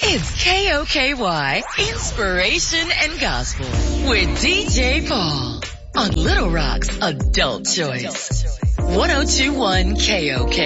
It's KOKY Inspiration and Gospel with DJ Paul on Little Rock's Adult Choice. 1021 KOK.